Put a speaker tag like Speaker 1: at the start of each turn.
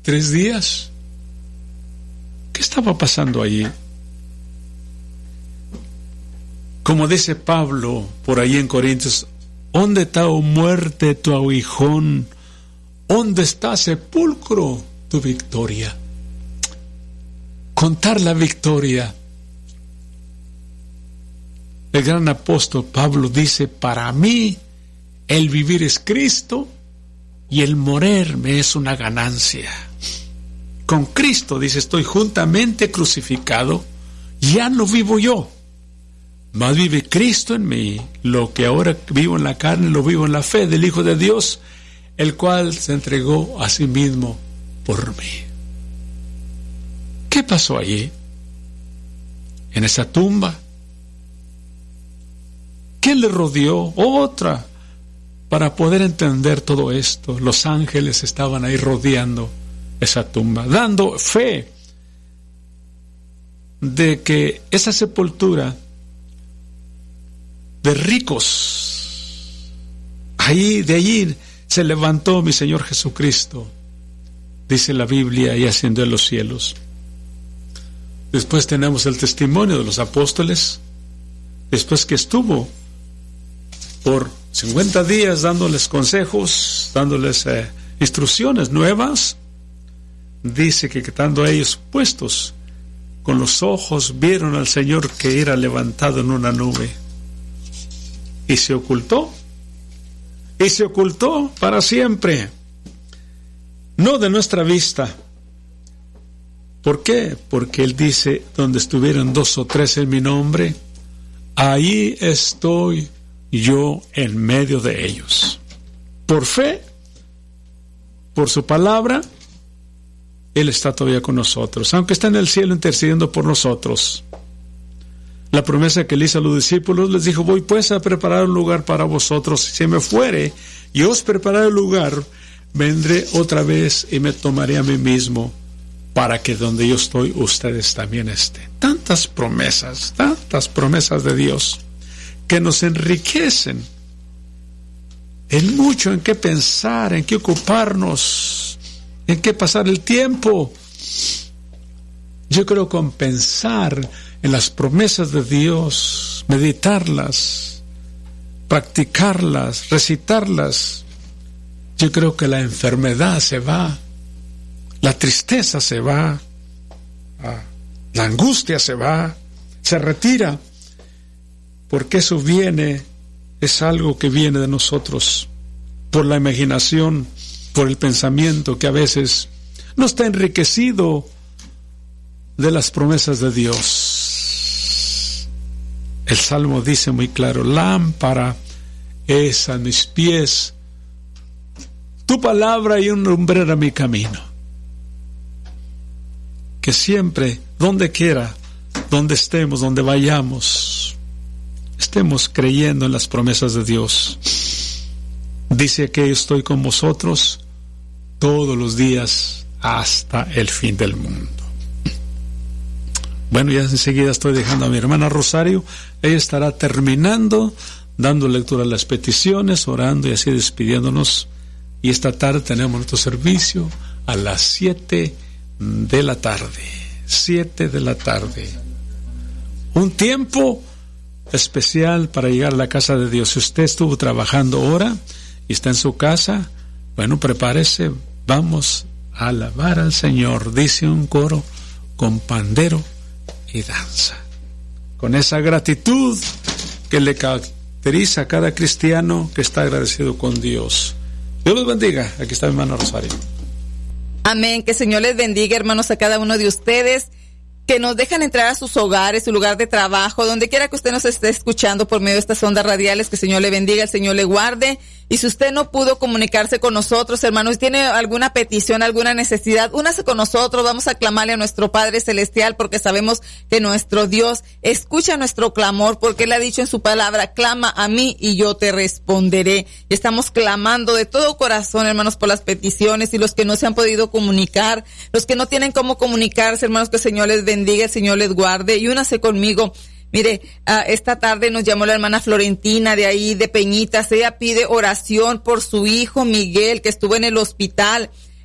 Speaker 1: 3 días. ¿Qué estaba pasando allí? Como dice Pablo por ahí en Corintios, ¿dónde está, oh muerte, tu aguijón? ¿Dónde está, sepulcro, tu victoria? Contar la victoria. El gran apóstol Pablo dice, para mí el vivir es Cristo y el morir me es una ganancia. Con Cristo, dice, estoy juntamente crucificado, ya no vivo yo, mas vive Cristo en mí. Lo que ahora vivo en la carne, lo vivo en la fe del Hijo de Dios, el cual se entregó a sí mismo por mí. ¿Qué pasó allí? En esa tumba. ¿Qué le rodeó? Otra. Para poder entender todo esto, los ángeles estaban ahí rodeando esa tumba, dando fe de que esa sepultura de ricos, de allí se levantó mi Señor Jesucristo, dice la Biblia, y ascendió a los cielos. Después tenemos el testimonio de los apóstoles, después que estuvo por 50 días dándoles consejos, dándoles instrucciones nuevas. Dice que estando ellos puestos con los ojos, vieron al Señor que era levantado en una nube y se ocultó para siempre, no de nuestra vista. ¿Por qué? Porque Él dice, donde estuvieron 2 o 3 en mi nombre, ahí estoy yo en medio de ellos. Por fe, por su palabra, Él está todavía con nosotros, aunque está en el cielo intercediendo por nosotros. La promesa que Él hizo a los discípulos, les dijo, voy pues a preparar un lugar para vosotros. Si me fuere y os prepararé el lugar, vendré otra vez y me tomaré a mí mismo, para que donde yo estoy, ustedes también estén. Tantas promesas de Dios, que nos enriquecen en mucho, en qué pensar, en qué ocuparnos, en qué pasar el tiempo. Yo creo que con pensar en las promesas de Dios, meditarlas, practicarlas, recitarlas, yo creo que la enfermedad se va, la tristeza se va, la angustia se va, se retira, porque eso es algo que viene de nosotros, por la imaginación, por el pensamiento que a veces no está enriquecido de las promesas de Dios. El Salmo dice muy claro, lámpara es a mis pies tu palabra y un lumbrera a mi camino. Que siempre, donde quiera, donde estemos, donde vayamos, estemos creyendo en las promesas de Dios. Dice que yo estoy con vosotros todos los días hasta el fin del mundo. Bueno, ya enseguida estoy dejando a mi hermana Rosario. Ella estará terminando, dando lectura a las peticiones, orando y así despidiéndonos. Y esta tarde tenemos nuestro servicio a las 7 de la tarde. 7 de la tarde. Un tiempo especial para llegar a la casa de Dios. Si usted estuvo trabajando ahora y está en su casa, bueno, prepárese, vamos a alabar al Señor, dice un coro con pandero y danza. Con esa gratitud que le caracteriza a cada cristiano que está agradecido con Dios. Dios los bendiga. Aquí está mi hermano Rosario.
Speaker 2: Amén. Que el Señor les bendiga, hermanos, a cada uno de ustedes, que nos dejan entrar a sus hogares, su lugar de trabajo, donde quiera que usted nos esté escuchando por medio de estas ondas radiales. Que el Señor le bendiga, el Señor le guarde. Y si usted no pudo comunicarse con nosotros, hermanos, tiene alguna petición, alguna necesidad, únase con nosotros. Vamos a clamarle a nuestro Padre Celestial, porque sabemos que nuestro Dios escucha nuestro clamor, porque Él ha dicho en su palabra, clama a mí y yo te responderé. Y estamos clamando de todo corazón, hermanos, por las peticiones, y los que no se han podido comunicar, los que no tienen cómo comunicarse, hermanos, que el Señor les bendiga, el Señor les guarde. Y únase conmigo. Mire, esta tarde nos llamó la hermana Florentina de ahí, de Peñitas. Ella pide oración por su hijo Miguel, que estuvo en el hospital.